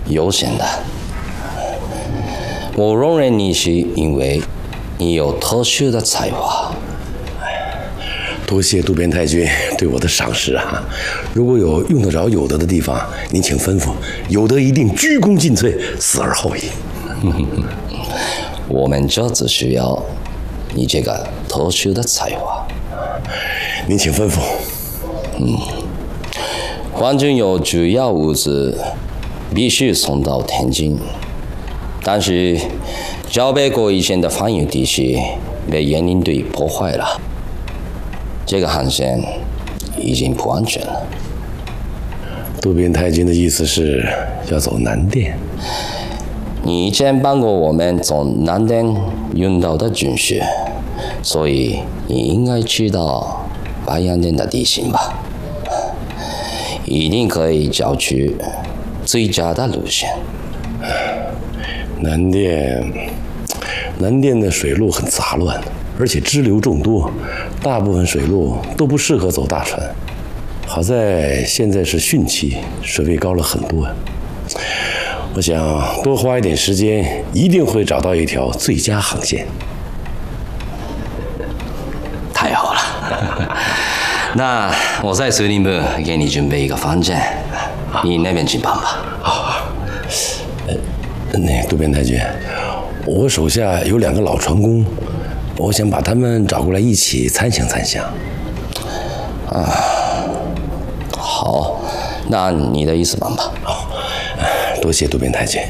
优先的。我容忍你是因为你有特殊的才华。 多谢渡边太君对我的赏识啊！如果有用得着有德的地方，您请吩咐，有德一定鞠躬尽瘁，死而后已。 我们这只需要你这个特殊的才华。 您请吩咐。 环境有主要物资必须送到天津，但是交北国以前的防御地区被援林队破坏了。这个航线已经不安全了。 渡边太君的意思是要走南电？ 你以前帮过我们从南电运到的军需，所以你应该知道白洋淀的地形吧？一定可以找出最佳的路线。 南电的水路很杂乱，而且支流众多，大部分水路都不适合走大船。好在现在是汛期，水位高了很多。我想多花一点时间，一定会找到一条最佳航线。 太好了，那我在司令部给你准备一个房间，你那边去办吧。 那渡边太君，我手下有2个老船工，我想把他们找过来一起参详参详。 好，那你的意思办吧。 好，多谢渡边太君。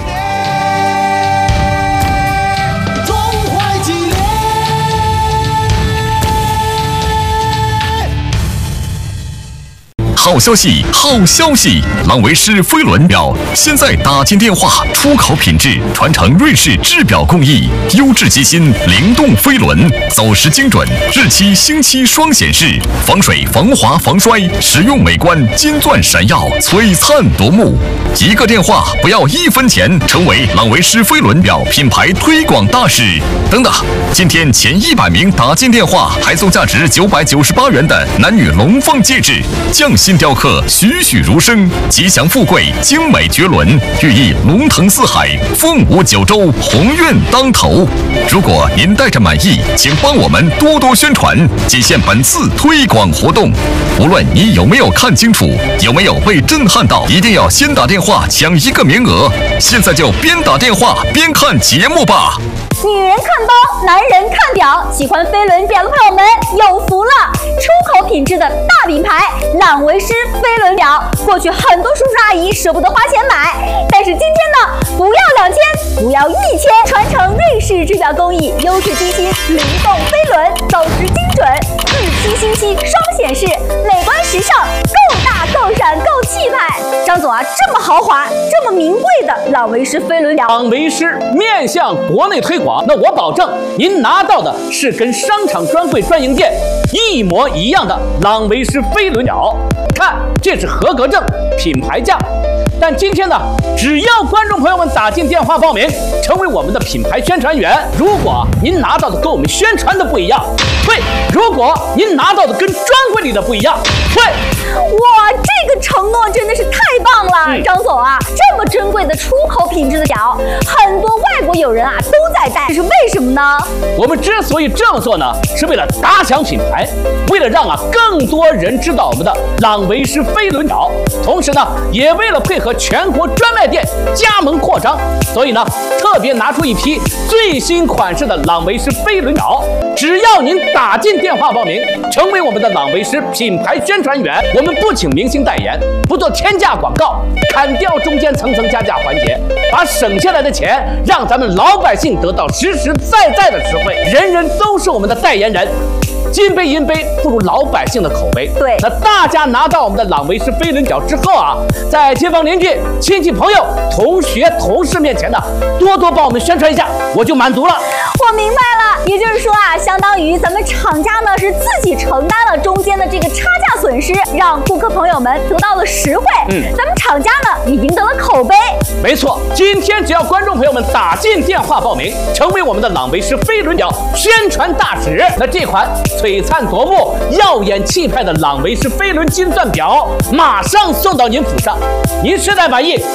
好消息，好消息！朗维诗飞轮表现在打进电话，出口品质，传承瑞士制表工艺，优质机芯，灵动飞轮，走时精准，日期星期双显示，防水、防滑、防摔，实用美观，金钻闪耀，璀璨夺目。一个电话不要1分钱，成为朗维诗飞轮表品牌推广大使。等等，今天前100名打进电话，还送价值998元的男女龙凤戒指，匠心雕刻，栩栩如生，吉祥富贵，精美绝伦，寓意龙腾四海，凤舞九州，鸿运当头。如果您带着满意，请帮我们多多宣传，仅限本次推广活动。无论你有没有看清楚，有没有被震撼到，一定要先打电话抢1个名额。现在就边打电话边看节目吧。 女人看包，男人看表，喜欢飞轮表的朋友们有福了！出口品质的大品牌朗维诗飞轮表，过去很多叔叔阿姨舍不得花钱买，但是今天呢，不要2000，不要1000，传承瑞士制表工艺，优质机芯，灵动飞轮，走时精准，日期星期双显示，美观时尚，够大够闪够气派。张总啊，这么豪华，这么名贵的朗维诗飞轮表， 朗维诗面向国内推广，那我保证您拿到的是跟商场专柜专营店一模一样的朗维诗飞轮表。看，这是合格证，品牌价。但今天呢，只要观众朋友们打进电话报名，成为我们的品牌宣传员，如果您拿到的跟我们宣传的不一样，退；如果您拿到的跟专柜里的不一样，退。 哇，这个承诺真的是太棒了，张总啊，这么珍贵的出口品质的表，很多外国友人啊都在戴，这是为什么呢？ 我们之所以这么做呢，是为了打响品牌，为了让更多人知道我们的朗维诗飞轮表，同时呢，也为了配合全国专卖店加盟扩张，所以呢，特别拿出一批最新款式的朗维诗飞轮表。只要您打进电话报名，成为我们的朗维诗品牌宣传员，我们不请明星代言，不做天价广告，砍掉中间层层加价环节，把省下来的钱让咱们老百姓得到实实在在的实惠，人人都是我们的代言人。金杯银杯不如老百姓的口碑。 对， 那大家拿到我们的朗维诗飞轮表之后啊，在街坊邻居、亲戚朋友、同学、同事面前呢，多多帮我们宣传一下，我就满足了。 我明白了，也就是说啊，相当于咱们厂家呢是自己承担了中间的这个差价损失，让顾客朋友们得到了实惠。咱们厂家呢也赢得了口碑。 没错，今天只要观众朋友们打进电话报名，成为我们的朗维诗飞轮表宣传大使，那这款璀璨夺目、耀眼气派的朗维诗飞轮金钻表马上送到您府上。您实在满意，